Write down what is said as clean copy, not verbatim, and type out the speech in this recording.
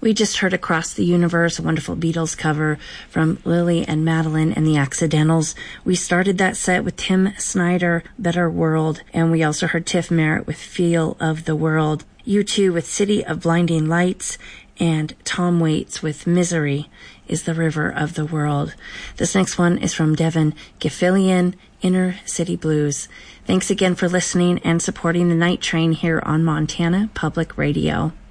We just heard Across the Universe, a wonderful Beatles cover from Lily and Madeline and the Accidentals. We started that set with Tim Snyder, Better World, and we also heard Tiff Merritt with Feel of the World. U2 with City of Blinding Lights, and Tom Waits with Misery is the River of the World. This next one is from Devin Gilfillian, Inner City Blues. Thanks again for listening and supporting the Night Train here on Montana Public Radio.